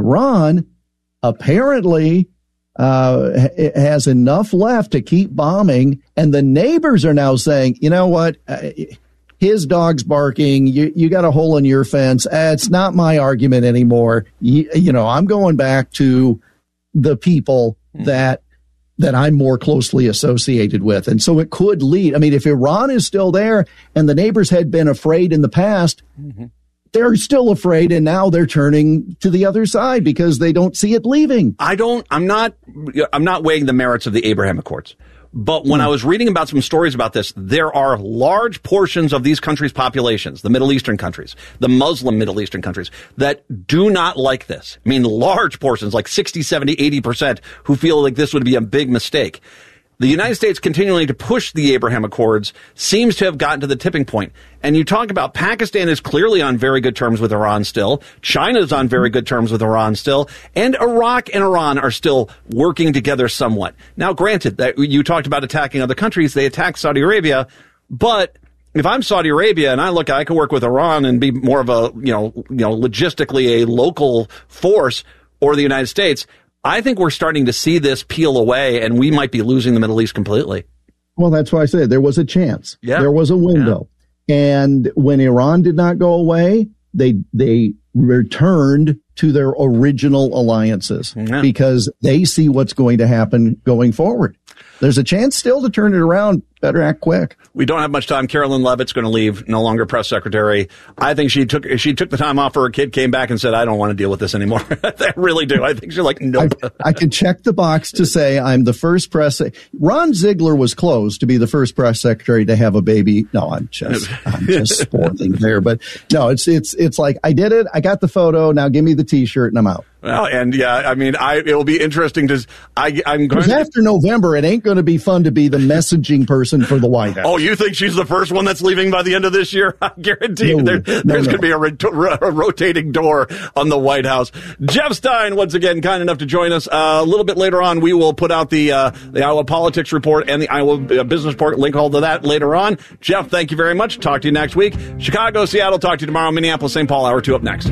Iran apparently has enough left to keep bombing, and the neighbors are now saying, you know what, his dog's barking, you got a hole in your fence, it's not my argument anymore. I'm going back to the people that I'm more closely associated with. And so it could lead, if Iran is still there and the neighbors had been afraid in the past, they're still afraid, and now they're turning to the other side because they don't see it leaving. I'm not weighing the merits of the Abraham Accords. But when I was reading about some stories about this, there are large portions of these countries' populations, the Middle Eastern countries, the Muslim Middle Eastern countries, that do not like this. Large portions, like 60, 70, 80%, who feel like this would be a big mistake. The United States continuing to push the Abraham Accords seems to have gotten to the tipping point. And you talk about Pakistan is clearly on very good terms with Iran still. China is on very good terms with Iran still. And Iraq and Iran are still working together somewhat. Now, granted, that you talked about attacking other countries. They attacked Saudi Arabia. But if I'm Saudi Arabia and I can work with Iran and be more of a, logistically a local force, or the United States, I think we're starting to see this peel away, and we might be losing the Middle East completely. Well, that's why I said there was a chance. Yeah. There was a window. Yeah. And when Iran did not go away, they returned to their original alliances because they see what's going to happen going forward. There's a chance still to turn it around. Better act quick. We don't have much time. Carolyn Levitt's going to leave, no longer press secretary. I think she took the time off for her kid, came back and said, I don't want to deal with this anymore. I really do. I think she's like, nope. I can check the box to say I'm the first press. Ron Ziegler was close to be the first press secretary to have a baby. No, I'm just spoiling there. But no, it's like, I did it. I got the photo. Now give me the T-shirt and I'm out. Well, and it will be interesting to, I'm going to. After November, it ain't going to be fun to be the messaging person for the White House. Oh, you think she's the first one that's leaving by the end of this year? I guarantee you there's going to be a rotating door on the White House. Jeff Stein, once again, kind enough to join us. A little bit later on, we will put out the Iowa Politics Report and the Iowa Business Report. Link all to that later on. Jeff, thank you very much. Talk to you next week. Chicago, Seattle, talk to you tomorrow. Minneapolis, St. Paul, hour 2 up next.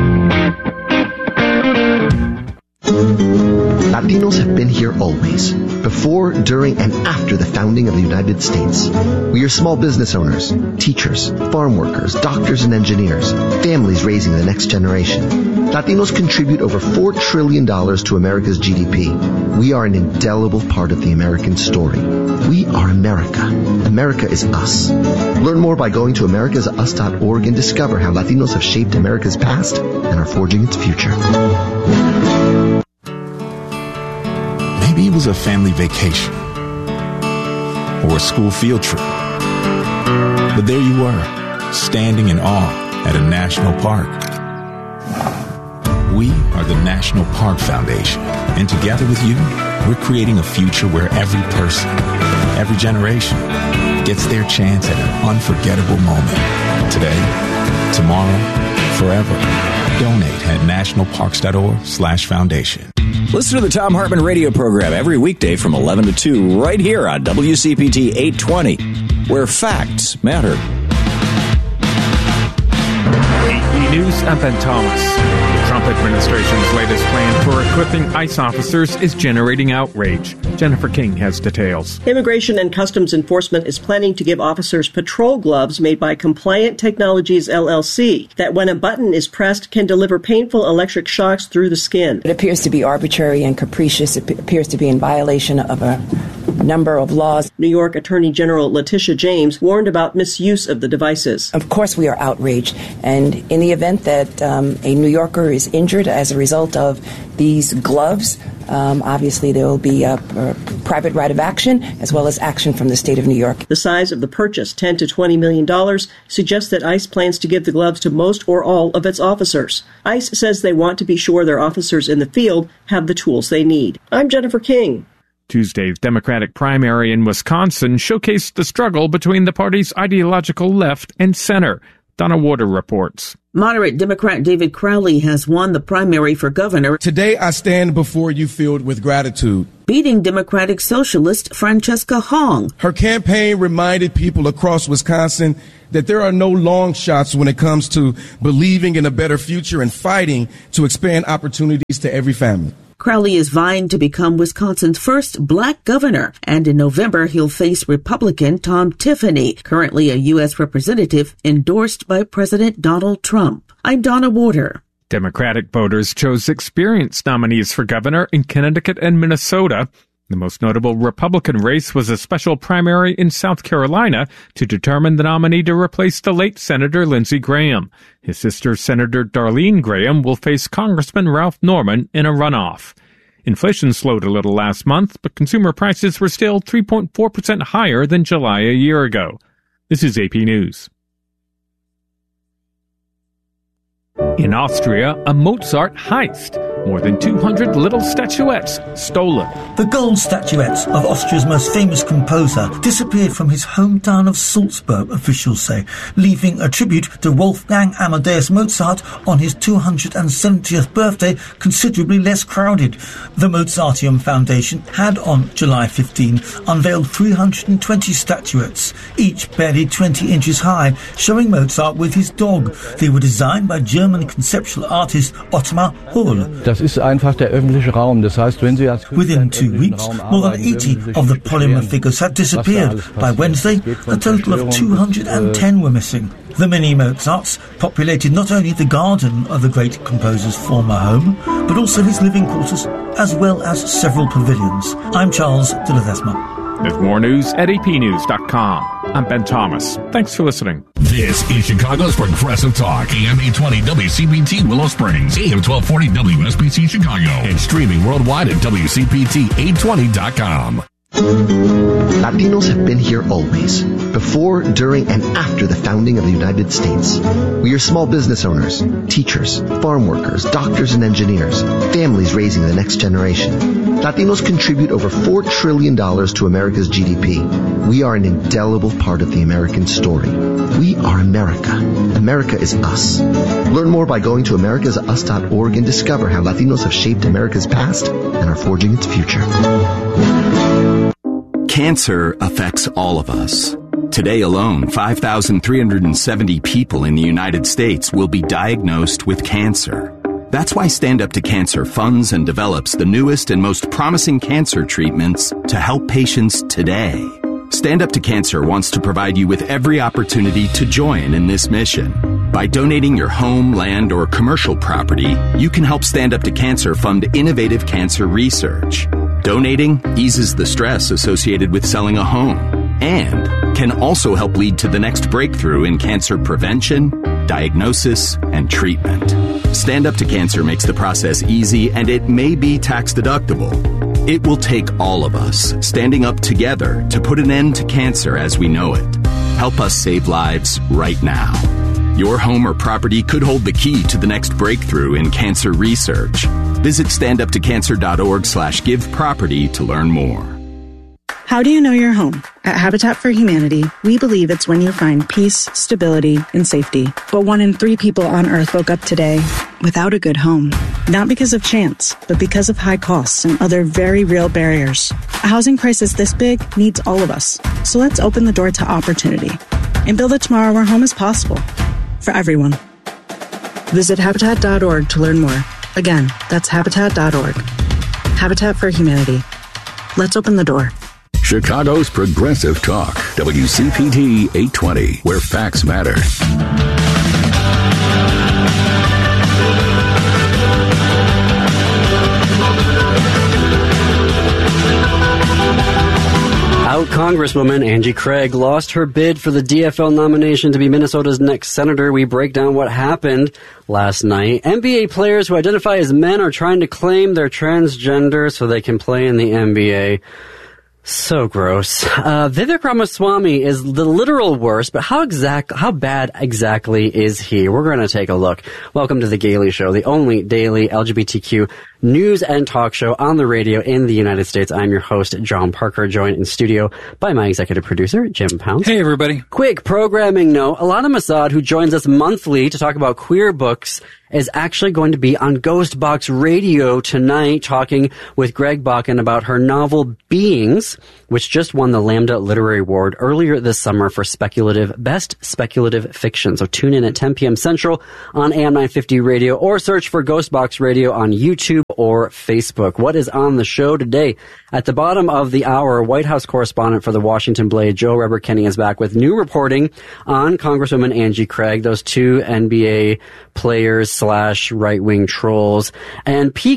Latinos have been here always, before, during, and after the founding of the United States. We are small business owners, teachers, farm workers, doctors, and engineers, families raising the next generation. Latinos contribute over $4 trillion to America's GDP. We are an indelible part of the American story. We are America. America is us. Learn more by going to americasus.org and discover how Latinos have shaped America's past and are forging its future. Maybe it was a family vacation or a school field trip. But there you were, standing in awe at a national park. We are the National Park Foundation, and together with you, we're creating a future where every person, every generation, gets their chance at an unforgettable moment. Today, tomorrow, forever. Donate at nationalparks.org/foundation. Listen to the Thom Hartmann radio program every weekday from 11 to 2 right here on WCPT 820, where facts matter. 8 News, I'm Ben Thomas. The Trump administration's latest plan for equipping ICE officers is generating outrage. Jennifer King has details. Immigration and Customs Enforcement is planning to give officers patrol gloves made by Compliant Technologies, LLC, that when a button is pressed can deliver painful electric shocks through the skin. It appears to be arbitrary and capricious. It appears to be in violation of a number of laws. New York Attorney General Letitia James warned about misuse of the devices. Of course we are outraged, and in the event that a New Yorker is injured as a result of these gloves, obviously there will be a private right of action as well as action from the state of New York. The size of the purchase, $10 to $20 million, suggests that ICE plans to give the gloves to most or all of its officers. ICE says they want to be sure their officers in the field have the tools they need. I'm Jennifer King. Tuesday's Democratic primary in Wisconsin showcased the struggle between the party's ideological left and center. Donna Warder reports. Moderate Democrat David Crowley has won the primary for governor. Today I stand before you filled with gratitude beating Democratic Socialist Francesca Hong. Her campaign reminded people across Wisconsin that there are no long shots when it comes to believing in a better future and fighting to expand opportunities to every family. Crowley is vying to become Wisconsin's first black governor, and in November he'll face Republican Tom Tiffany, currently a U.S. representative endorsed by President Donald Trump. I'm Donna Warder. Democratic voters chose experienced nominees for governor in Connecticut and Minnesota. The most notable Republican race was a special primary in South Carolina to determine the nominee to replace the late Senator Lindsey Graham. His sister, Senator Darlene Graham, will face Congressman Ralph Norman in a runoff. Inflation slowed a little last month, but consumer prices were still 3.4% higher than July a year ago. This is AP News. In Austria, a Mozart heist. More than 200 little statuettes stolen. The gold statuettes of Austria's most famous composer disappeared from his hometown of Salzburg, officials say, leaving a tribute to Wolfgang Amadeus Mozart on his 270th birthday considerably less crowded. The Mozarteum Foundation had on July 15 unveiled 320 statuettes, each barely 20 inches high, showing Mozart with his dog. They were designed by German conceptual artist Ottmar Hohl. Within 2 weeks, more than 80 of the polymer figures had disappeared. By Wednesday, a total of 210 were missing. The mini Mozarts populated not only the garden of the great composer's former home, but also his living quarters, as well as several pavilions. I'm Charles de Ledesma. There's more news at apnews.com. I'm Ben Thomas. Thanks for listening. This is Chicago's Progressive Talk, AM 820 WCPT Willow Springs, AM 1240 WSBC Chicago, and streaming worldwide at WCPT820.com. Latinos have been here always, before, during, and after the founding of the United States. We are small business owners, teachers, farm workers, doctors and engineers, families raising the next generation. Latinos contribute over $4 trillion to America's GDP. We are an indelible part of the American story. We are America. America is us. Learn more by going to americasus.org and discover how Latinos have shaped America's past and are forging its future. Cancer affects all of us. Today alone, 5,370 people in the United States will be diagnosed with cancer. That's why Stand Up to Cancer funds and develops the newest and most promising cancer treatments to help patients today. Stand Up to Cancer wants to provide you with every opportunity to join in this mission. By donating your home, land, or commercial property, you can help Stand Up to Cancer fund innovative cancer research. Donating eases the stress associated with selling a home and can also help lead to the next breakthrough in cancer prevention, diagnosis, and treatment. Stand Up to Cancer makes the process easy, and it may be tax deductible. It will take all of us standing up together to put an end to cancer as we know it. Help us save lives right now. Your home or property could hold the key to the next breakthrough in cancer research. Visit standuptocancer.org/giveproperty to learn more. How do you know your home? At Habitat for Humanity, we believe it's when you find peace, stability, and safety. But 1 in 3 people on Earth woke up today without a good home. Not because of chance, but because of high costs and other very real barriers. A housing crisis this big needs all of us. So let's open the door to opportunity and build a tomorrow where home is possible for everyone. Visit Habitat.org to learn more. Again, that's Habitat.org. Habitat for Humanity. Let's open the door. Chicago's Progressive Talk, WCPT 820, where facts matter. Out Congresswoman Angie Craig lost her bid for the DFL nomination to be Minnesota's next senator. We break down what happened last night. NBA players who identify as men are trying to claim they're transgender so they can play in the NBA. So gross. Vivek Ramaswamy is the literal worst, but how bad exactly is he? We're going to take a look. Welcome to The Gaily Show, the only daily LGBTQ news and talk show on the radio in the United States. I'm your host, John Parker, joined in studio by my executive producer, Jim Pounce. Hey, everybody. Quick programming note. Alana Masad, who joins us monthly to talk about queer books is actually going to be on Ghost Box Radio tonight, talking with Greg Bakken about her novel Beings, which just won the Lambda Literary Award earlier this summer for Best Speculative Fiction. So tune in at 10 p.m. Central on AM 950 Radio, or search for Ghost Box Radio on YouTube or Facebook. What is on the show today? At the bottom of the hour, White House correspondent for the Washington Blade, Joe Reber Kenny, is back with new reporting on Congresswoman Angie Craig, those two NBA players / right-wing trolls, and Pete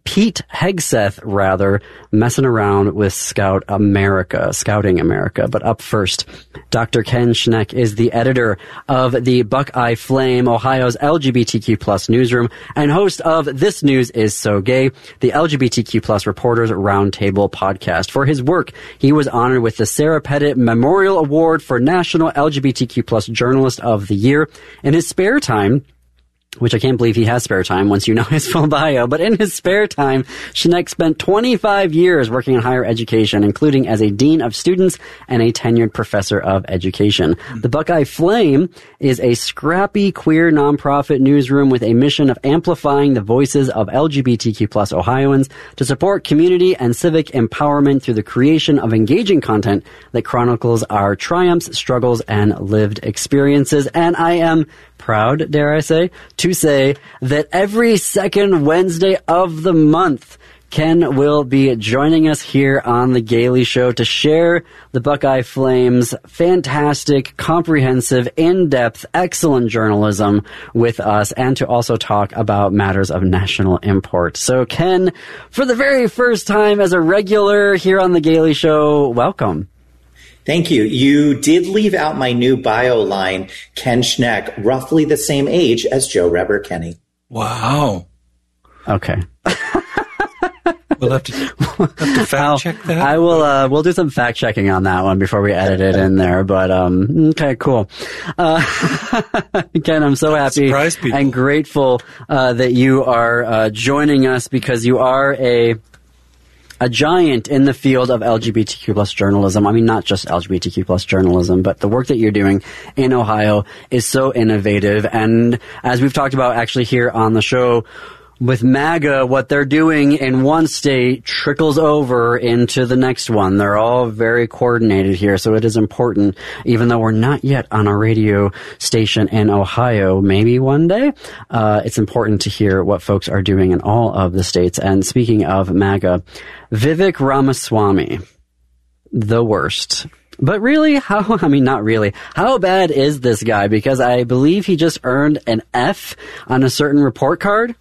Hegseth, messing around with Scouting America. But up first, Dr. Ken Schneck is the editor of the Buckeye Flame, Ohio's LGBTQ plus newsroom, and host of This News Is So Gay, the LGBTQ plus Reporters Roundtable podcast. For his work, he was honored with the Sarah Pettit Memorial Award for National LGBTQ plus Journalist of the Year. In his spare time, which I can't believe he has spare time once you know his full bio, but in his spare time, Schneck spent 25 years working in higher education, including as a dean of students and a tenured professor of education. The Buckeye Flame is a scrappy queer nonprofit newsroom with a mission of amplifying the voices of LGBTQ plus Ohioans to support community and civic empowerment through the creation of engaging content that chronicles our triumphs, struggles, and lived experiences. And I am proud, dare I say, to say that every second Wednesday of the month, Ken will be joining us here on The Gailey Show to share the Buckeye Flame's fantastic, comprehensive, in-depth, excellent journalism with us, and to also talk about matters of national import. So, Ken, for the very first time as a regular here on The Gailey Show, welcome. Thank you. You did leave out my new bio line, Ken Schneck, roughly the same age as Joe Reber Kenny. Wow. Okay. We'll have to fact check that. I will. We'll do some fact checking on that one before we edit it in there. But okay, cool. Ken, I'm so happy and grateful that you are joining us, because you are a giant in the field of LGBTQ plus journalism. I mean, not just LGBTQ plus journalism, but the work that you're doing in Ohio is so innovative. And as we've talked about actually here on the show, with MAGA, what they're doing in one state trickles over into the next one. They're all very coordinated here, so it is important, even though we're not yet on a radio station in Ohio, maybe one day, it's important to hear what folks are doing in all of the states. And speaking of MAGA, Vivek Ramaswamy, the worst. But really, not really. How bad is this guy? Because I believe he just earned an F on a certain report card.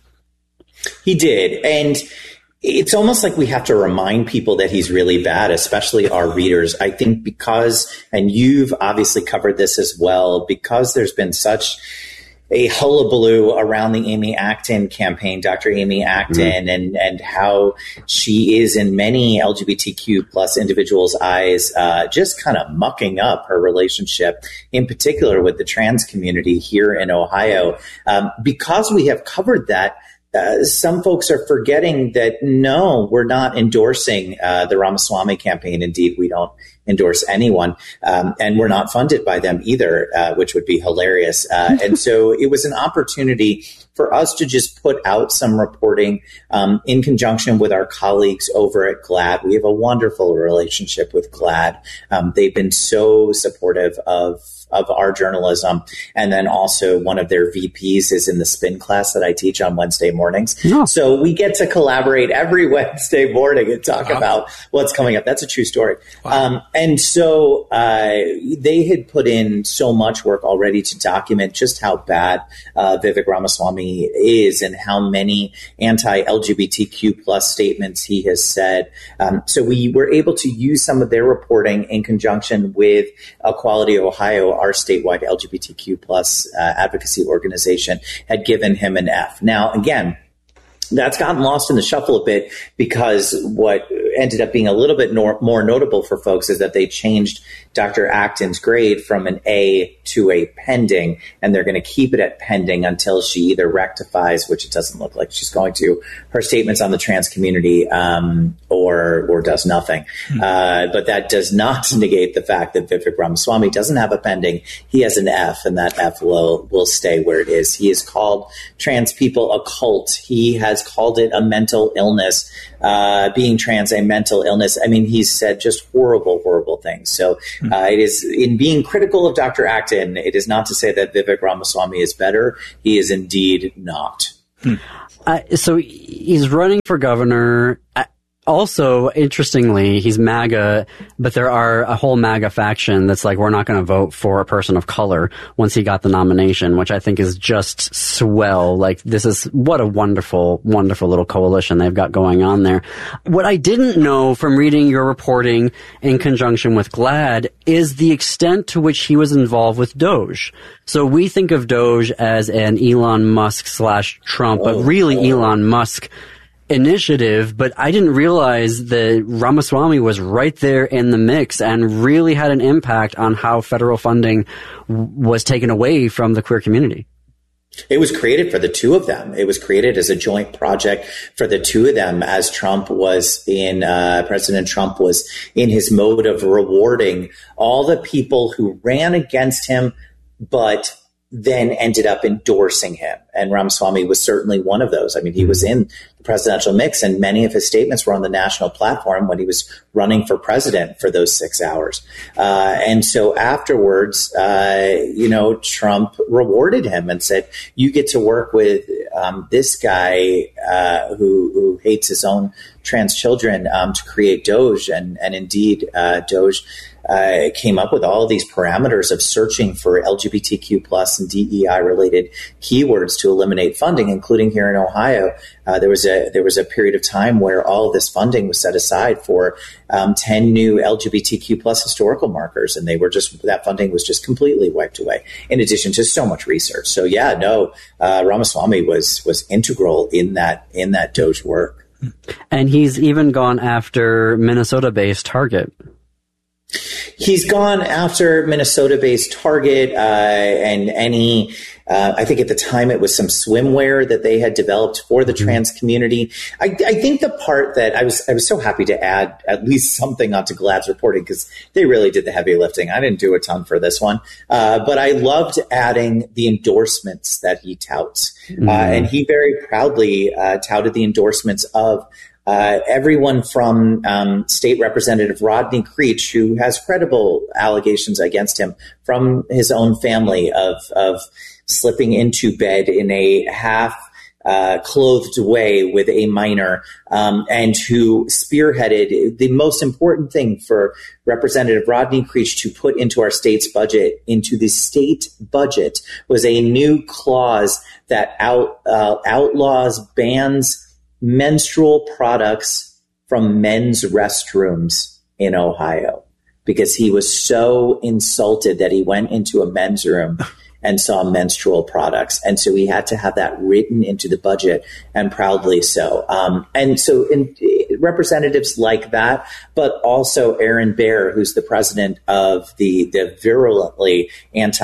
He did. And it's almost like we have to remind people that he's really bad, especially our readers. I think because, and you've obviously covered this as well, because there's been such a hullabaloo around the Amy Acton campaign, Dr. Amy Acton, and how she is in many LGBTQ plus individuals' eyes, just kind of mucking up her relationship, in particular with the trans community here in Ohio. Because we have covered that, some folks are forgetting that, no, we're not endorsing the Ramaswamy campaign. Indeed, we don't endorse anyone, and we're not funded by them either, which would be hilarious. And so it was an opportunity for us to just put out some reporting in conjunction with our colleagues over at GLAAD. We have a wonderful relationship with GLAAD. They've been so supportive of our journalism. And then also one of their VPs is in the spin class that I teach on Wednesday mornings. Oh. So we get to collaborate every Wednesday morning and talk about what's coming up. That's a true story. Wow. And so they had put in so much work already to document just how bad Vivek Ramaswamy is and how many anti-LGBTQ plus statements he has said. So we were able to use some of their reporting in conjunction with Equality Ohio, our statewide LGBTQ plus advocacy organization, had given him an F. Now, again, That's gotten lost in the shuffle a bit because what ended up being a little bit more notable for folks is that they changed Dr. Acton's grade from an A to a pending, and they're going to keep it at pending until she either rectifies, which it doesn't look like she's going to, her statements on the trans community, or does nothing. But that does not negate the fact that Vivek Ramaswamy doesn't have a pending. He has an F, and that F will stay where it is. He has called trans people a cult. He has called it a mental illness, being trans a mental illness. I mean, he's said just horrible, horrible things. So it is, in being critical of Dr. Acton, it is not to say that Vivek Ramaswamy is better. He is indeed not. So he's running for governor. Also, interestingly, he's MAGA, but there are a whole MAGA faction that's like, we're not going to vote for a person of color once he got the nomination, which I think is just swell. Like, this is what a wonderful, wonderful little coalition they've got going on there. What I didn't know from reading your reporting in conjunction with GLAAD is the extent to which he was involved with Doge. So we think of Doge as an Elon Musk / Trump, but really Elon Musk initiative, but I didn't realize that Ramaswamy was right there in the mix and really had an impact on how federal funding was taken away from the queer community. It was created for the two of them. It was created as a joint project for the two of them as President Trump was in his mode of rewarding all the people who ran against him, but then ended up endorsing him. And Ramaswamy was certainly one of those. I mean, he was in the presidential mix, and many of his statements were on the national platform when he was running for president for those 6 hours. And so afterwards, Trump rewarded him and said, you get to work with this guy who hates his own trans children to create Doge. And indeed, Doge came up with all of these parameters of searching for LGBTQ plus and DEI related keywords to eliminate funding, including here in Ohio. There was a period of time where all of this funding was set aside for 10 new LGBTQ plus historical markers, and that funding was just completely wiped away. In addition to so much research, so Ramaswamy was integral in that Doge work, and he's even gone after Minnesota-based Target. He's gone after Minnesota-based Target and any, I think at the time it was some swimwear that they had developed for the trans community. I think the part that I was so happy to add at least something onto GLAAD's reporting because they really did the heavy lifting. I didn't do a ton for this one, but I loved adding the endorsements that he touts. And he very proudly touted the endorsements of everyone from State Representative Rodney Creech, who has credible allegations against him from his own family of slipping into bed in a half clothed way with a minor, and who spearheaded the most important thing for Representative Rodney Creech to put into our state's budget, into the state budget, was a new clause that outlaws, bans menstrual products from men's restrooms in Ohio, because he was so insulted that he went into a men's room and saw menstrual products. And so he had to have that written into the budget, and proudly so. And so representatives like that, but also Aaron Baer, who's the president of the virulently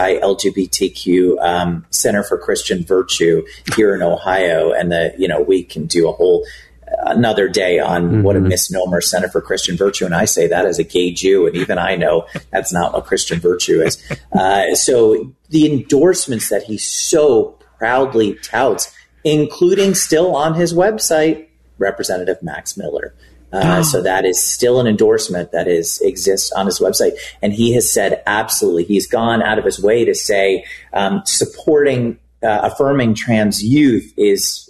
anti-LGBTQ Center for Christian Virtue here in Ohio. And we can do another day on what a misnomer Center for Christian Virtue. And I say that as a gay Jew, and even I know that's not what Christian virtue is. So the endorsements that he so proudly touts, including still on his website, Representative Max Miller. So that is still an endorsement that exists on his website. And he has said absolutely, he's gone out of his way to say supporting affirming trans youth is,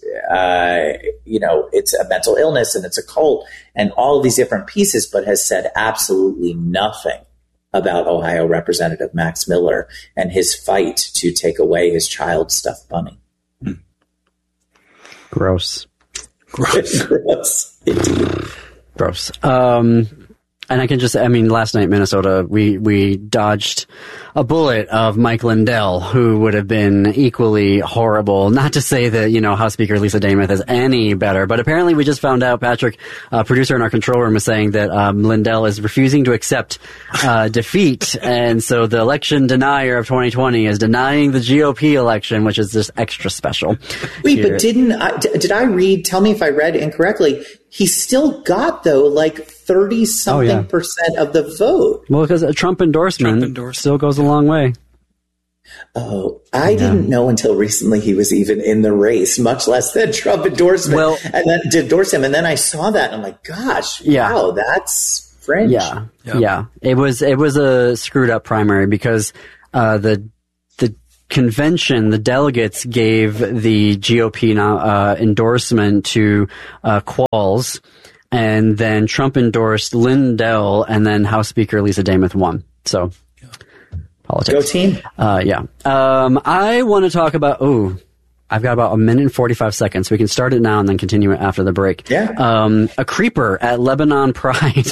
it's a mental illness and it's a cult and all of these different pieces, but has said absolutely nothing about Ohio Representative Max Miller and his fight to take away his child stuffed bunny. Gross. Gross. Gross. And I can last night, Minnesota, we dodged a bullet of Mike Lindell, who would have been equally horrible. Not to say that, House Speaker Lisa Damath is any better, but apparently we just found out, Patrick, producer in our control room, is saying that Lindell is refusing to accept defeat, and so the election denier of 2020 is denying the GOP election, which is just extra special. Wait, but did I read, tell me if I read incorrectly, he still got, though, like 30-something% of the vote. Well, because a Trump endorsement still goes a long way. Oh, I didn't know until recently he was even in the race, much less that Trump endorsement. Well, and then to endorse him. And then I saw that and I'm like, gosh, wow, that's French. Yeah. It was a screwed up primary because the convention, the delegates gave the GOP endorsement to Qualls, and then Trump endorsed Lindell, and then House Speaker Lisa Damath won. So, politics. Go team. I want to talk about, I've got about a minute and 45 seconds. We can start it now and then continue it after the break. Yeah. A creeper at Lebanon Pride.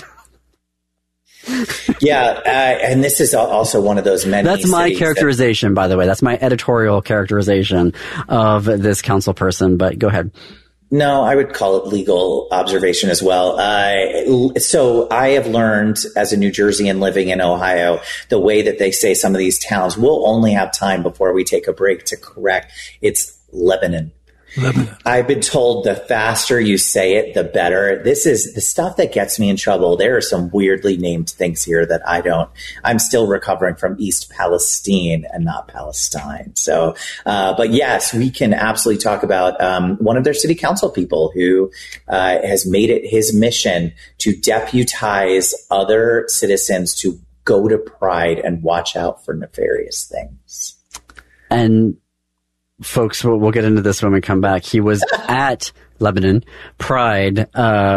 And this is also one of those many. That's my characterization, by the way. That's my editorial characterization of this council person, but go ahead. No, I would call it legal observation as well. So I have learned as a New Jerseyan living in Ohio, the way that they say some of these towns, we'll only have time before we take a break to correct. It's Lebanon. I've been told the faster you say it, the better. This is the stuff that gets me in trouble. There are some weirdly named things here that I'm still recovering from East Palestine and not Palestine. So, but yes, we can absolutely talk about one of their city council people who has made it his mission to deputize other citizens to go to Pride and watch out for nefarious things. And folks, we'll get into this when we come back. He was at Lebanon Pride,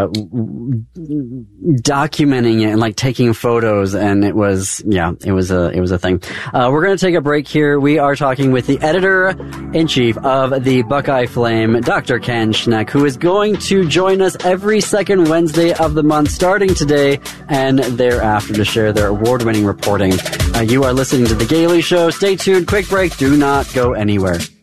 documenting it and like taking photos, and it was a thing. We're going to take a break here. We are talking with the editor-in-chief of the Buckeye Flame, Dr. Ken Schneck, who is going to join us every second Wednesday of the month, starting today and thereafter, to share their award-winning reporting. You are listening to The Gailey Show. Stay tuned. Quick break. Do not go anywhere.